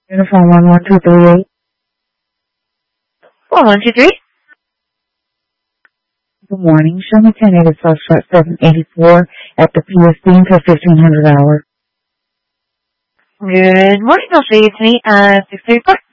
Uniform 11238. 1123. Good morning. Show me 1080 Suspect 784 at the PSD until 1500 hours. Good morning. I'll show you to me at 634.